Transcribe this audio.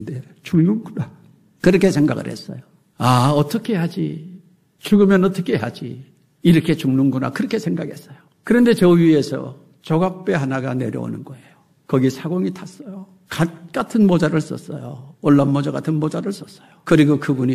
죽는구나. 그렇게 생각을 했어요. 아, 어떻게 하지? 죽으면 어떻게 하지? 이렇게 죽는구나. 그렇게 생각했어요. 그런데 저 위에서 조각배 하나가 내려오는 거예요. 거기 사공이 탔어요. 갓 같은 모자를 썼어요. 올람 모자 같은 모자를 썼어요. 그리고 그분이